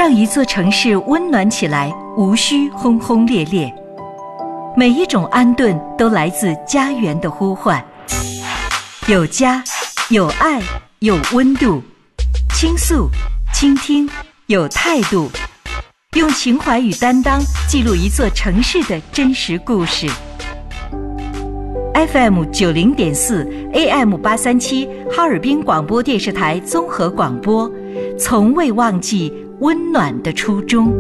让一座城市温暖起来，无需轰轰烈烈。每一种安顿都来自家园的呼唤。有家，有爱，有温度。倾诉，倾听，有态度。用情怀与担当记录一座城市的真实故事。FM 90.4 AM 837哈尔滨广播电视台综合广播，从未忘记温暖的初衷。